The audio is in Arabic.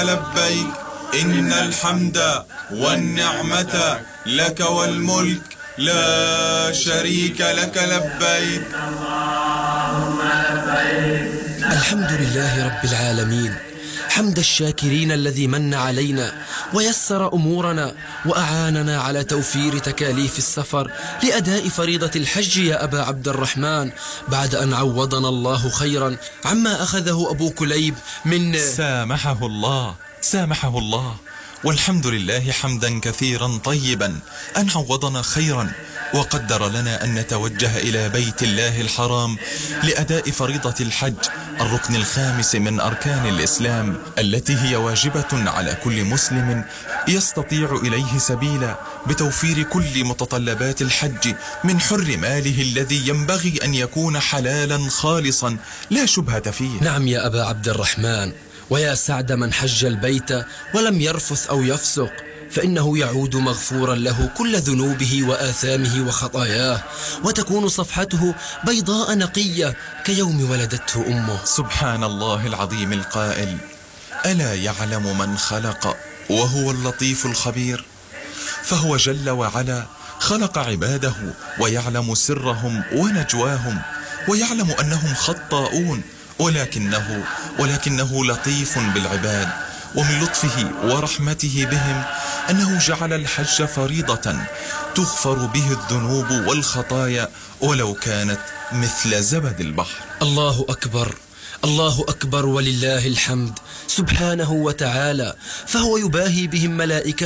لبيك إن الحمد والنعمة لك والملك لا شريك لك لبيك. الحمد لله رب العالمين، حمد الشاكرين الذي من علينا ويسر أمورنا وأعاننا على توفير تكاليف السفر لأداء فريضة الحج يا أبا عبد الرحمن، بعد أن عوضنا الله خيرا عما أخذه أبو كليب من سامحه الله، والحمد لله حمدا كثيرا طيبا أن عوضنا خيرا وقدر لنا أن نتوجه إلى بيت الله الحرام لأداء فريضة الحج، الركن الخامس من أركان الإسلام، التي هي واجبة على كل مسلم يستطيع إليه سبيلا بتوفير كل متطلبات الحج من حر ماله الذي ينبغي أن يكون حلالا خالصا لا شبهة فيه. نعم يا أبا عبد الرحمن، ويا سعد من حج البيت ولم يرفث أو يفسق، فإنه يعود مغفورا له كل ذنوبه وآثامه وخطاياه، وتكون صفحته بيضاء نقية كيوم ولدته أمه. سبحان الله العظيم القائل: ألا يعلم من خلق وهو اللطيف الخبير؟ فهو جل وعلا خلق عباده ويعلم سرهم ونجواهم، ويعلم أنهم خطاؤون، ولكنه لطيف بالعباد، ومن لطفه ورحمته بهم أنه جعل الحج فريضة تغفر به الذنوب والخطايا ولو كانت مثل زبد البحر. الله أكبر، الله أكبر ولله الحمد سبحانه وتعالى، فهو يباهي بهم ملائكته